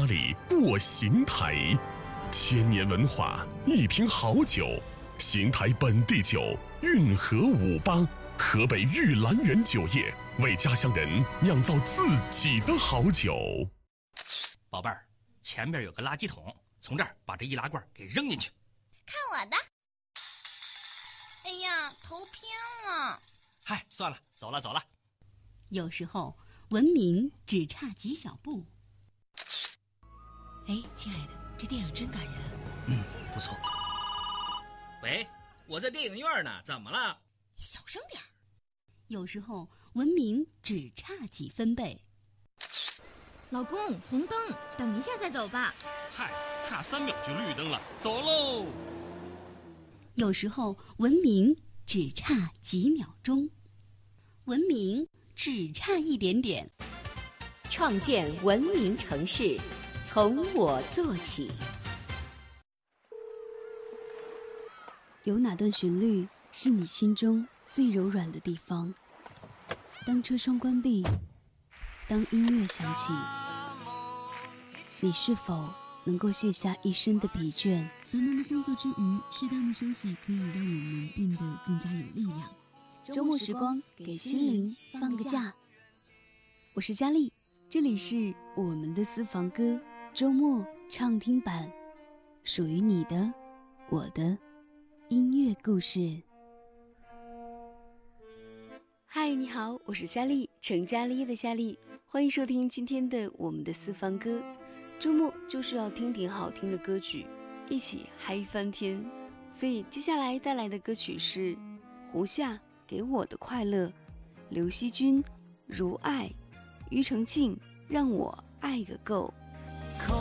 里过邢台，千年文化，一瓶好酒，邢台本地酒，运河58，河北玉兰园酒业，为家乡人酿造自己的好酒。 宝贝儿，前边有个垃圾桶，从这儿把这易拉罐给扔进去。 看我的！哎呀，头偏了。 嗨，算了，走了。 有时候文明只差几小步。 哎，亲爱的，这电影真感人。 不错。 喂，我在电影院呢，怎么了？ 你小声点。 有时候文明只差几分贝。 老公，红灯，等一下再走吧。 嗨，差3秒就绿灯了，走喽。 有时候文明只差几秒钟，文明只差一点点。 创建文明城市，从我做起。 有哪段旋律是你心中最柔软的地方？当车窗关闭，当音乐响起，你是否能够卸下一身的疲倦？ 繁忙的工作之余，适当的休息可以让我们变得更加有力量。 周末时光，给心灵放个假。我是佳丽，这里是我们的私房歌周末畅听版，属于你的、我的音乐故事。嗨，你好，我是佳丽，成佳丽的佳丽，欢迎收听今天的我们的私房歌。周末就是要听点好听的歌曲，一起嗨翻天。所以接下来带来的歌曲是胡夏给我的快乐，刘惜君如爱，庾澄庆让我爱个够。